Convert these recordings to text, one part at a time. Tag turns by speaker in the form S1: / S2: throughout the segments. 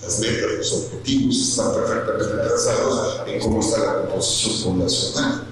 S1: las metas, los objetivos están perfectamente trazados en cómo está la composición poblacional.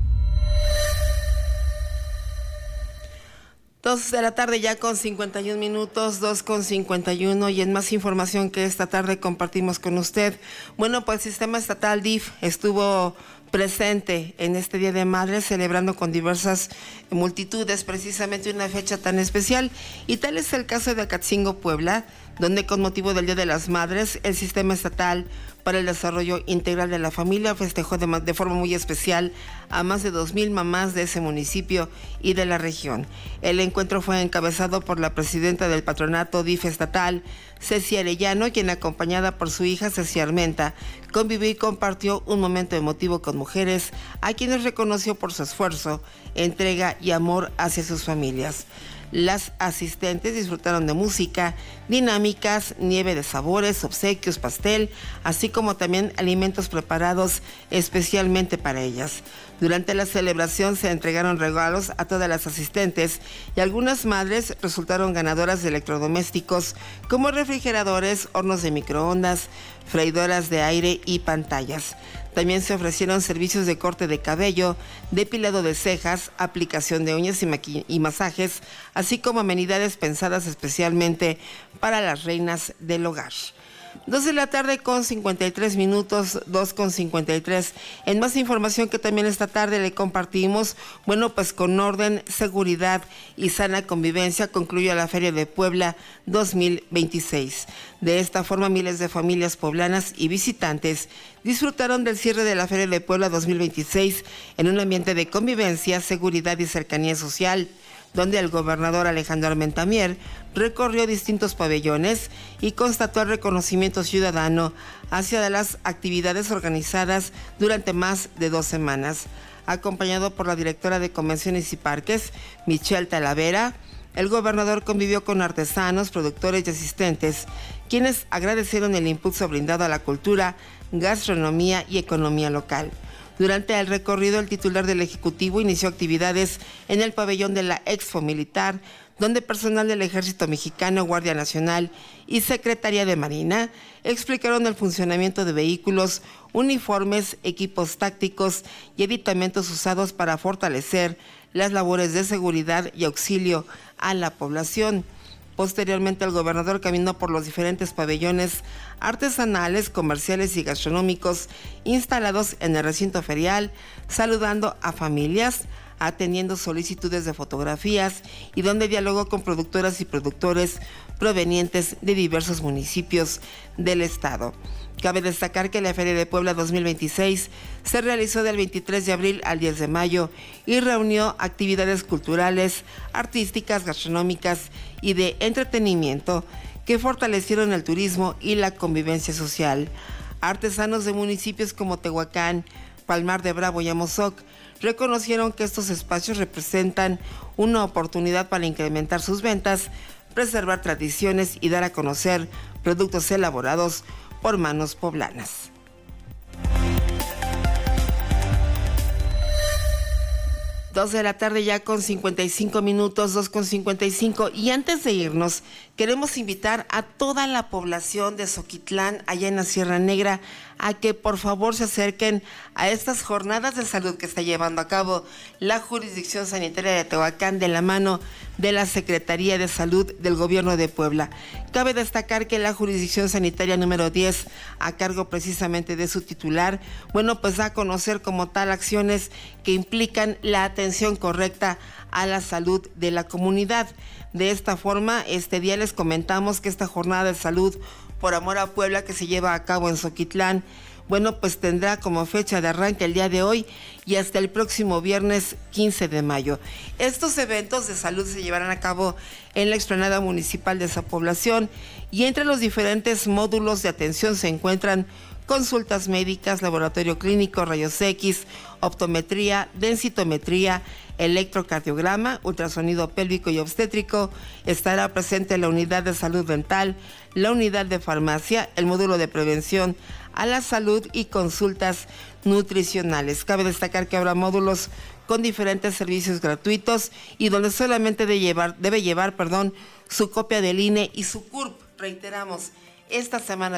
S2: 2 de la tarde ya con 51 minutos, 2:51, y en más información que esta tarde compartimos con usted. Bueno, pues el sistema estatal DIF estuvo presente en este Día de Madres, celebrando con diversas multitudes precisamente una fecha tan especial, y tal es el caso de Acatzingo, Puebla, donde con motivo del Día de las Madres, el Sistema Estatal para el Desarrollo Integral de la Familia festejó de forma muy especial a más de 2,000 mamás de ese municipio y de la región. El encuentro fue encabezado por la presidenta del patronato DIF estatal, Ceci Arellano, quien, acompañada por su hija Ceci Armenta, convivió y compartió un momento emotivo con mujeres a quienes reconoció por su esfuerzo, entrega y amor hacia sus familias. Las asistentes disfrutaron de música, dinámicas, nieve de sabores, obsequios, pastel, así como también alimentos preparados especialmente para ellas. Durante la celebración se entregaron regalos a todas las asistentes y algunas madres resultaron ganadoras de electrodomésticos como refrigeradores, hornos de microondas, freidoras de aire y pantallas. También se ofrecieron servicios de corte de cabello, depilado de cejas, aplicación de uñas y masajes, así como amenidades pensadas especialmente para las reinas del hogar. 2 de la tarde con 53 minutos, 2:53. En más información que también esta tarde le compartimos, bueno, pues con orden, seguridad y sana convivencia concluyó la Feria de Puebla 2026. De esta forma, miles de familias poblanas y visitantes disfrutaron del cierre de la Feria de Puebla 2026 en un ambiente de convivencia, seguridad y cercanía social, donde el gobernador Alejandro Armenta Mier recorrió distintos pabellones y constató el reconocimiento ciudadano hacia las actividades organizadas durante más de 2 semanas. Acompañado por la directora de Convenciones y Parques, Michelle Talavera, el gobernador convivió con artesanos, productores y asistentes, quienes agradecieron el impulso brindado a la cultura, gastronomía y economía local. Durante el recorrido, el titular del Ejecutivo inició actividades en el pabellón de la Expo Militar, donde personal del Ejército Mexicano, Guardia Nacional y Secretaría de Marina explicaron el funcionamiento de vehículos, uniformes, equipos tácticos y aditamentos usados para fortalecer las labores de seguridad y auxilio a la población. Posteriormente, el gobernador caminó por los diferentes pabellones artesanales, comerciales y gastronómicos instalados en el recinto ferial, saludando a familias, atendiendo solicitudes de fotografías y donde dialogó con productoras y productores provenientes de diversos municipios del estado. Cabe destacar que la Feria de Puebla 2026 se realizó del 23 de abril al 10 de mayo y reunió actividades culturales, artísticas, gastronómicas y de entretenimiento que fortalecieron el turismo y la convivencia social. Artesanos de municipios como Tehuacán, Palmar de Bravo y Amozoc reconocieron que estos espacios representan una oportunidad para incrementar sus ventas, preservar tradiciones y dar a conocer productos elaborados por manos poblanas. Dos de la tarde ya con 55 minutos, 2:55. Y antes de irnos, queremos invitar a toda la población de Zoquitlán, allá en la Sierra Negra, a que por favor se acerquen a estas jornadas de salud que está llevando a cabo la Jurisdicción Sanitaria de Tehuacán de la mano de la Secretaría de Salud del Gobierno de Puebla. Cabe destacar que la Jurisdicción Sanitaria número 10, a cargo precisamente de su titular, bueno, pues da a conocer como tal acciones que implican la atención correcta a la salud de la comunidad. De esta forma, este día les comentamos que esta jornada de salud por amor a Puebla que se lleva a cabo en Zoquitlán, bueno, pues tendrá como fecha de arranque el día de hoy y hasta el próximo viernes 15 de mayo. Estos eventos de salud se llevarán a cabo en la explanada municipal de esa población y entre los diferentes módulos de atención se encuentran consultas médicas, laboratorio clínico, rayos X, optometría, densitometría, electrocardiograma, ultrasonido pélvico y obstétrico. Estará presente la unidad de salud dental, la unidad de farmacia, el módulo de prevención a la salud y consultas nutricionales. Cabe destacar que habrá módulos con diferentes servicios gratuitos y donde solamente debe llevar su copia del INE y su CURP. Reiteramos, esta semana